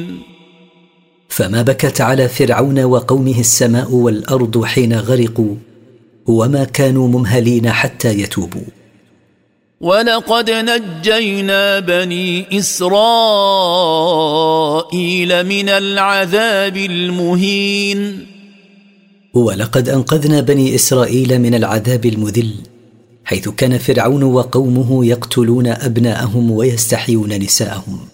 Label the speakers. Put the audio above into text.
Speaker 1: فما بكت على فرعون وقومه السماء والأرض حين غرقوا، وما كانوا ممهلين حتى يتوبوا.
Speaker 2: ولقد نجينا بني إسرائيل من العذاب المهين.
Speaker 1: ولقد أنقذنا بني إسرائيل من العذاب المذل، حيث كان فرعون وقومه يقتلون أبناءهم ويستحيون نساءهم.